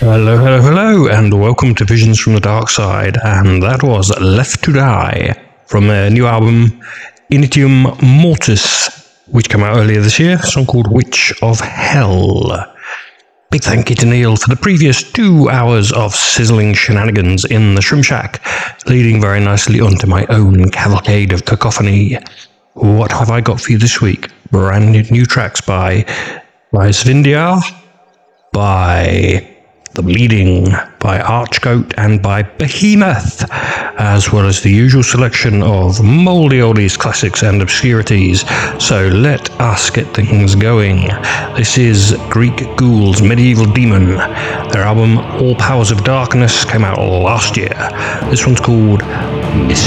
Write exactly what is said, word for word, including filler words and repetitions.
Hello, hello, hello, and welcome to Visions from the Dark Side. And that was Left to Die from their new album Initium Mortis, which came out earlier this year, a song called Witch of Hell. Big thank you to Neil for the previous two hours of sizzling shenanigans in the Shroom Shack, leading very nicely onto my own cavalcade of cacophony. What have I got for you this week? Brand new tracks by, by Svindyar, by The Bleeding, by Archgoat, and by Behemoth, as well as the usual selection of mouldy oldies, classics, and obscurities. So let us get things going. This is Greek Ghouls Medieval Demon. Their album All Powers of Darkness came out last year. This one's called Miss.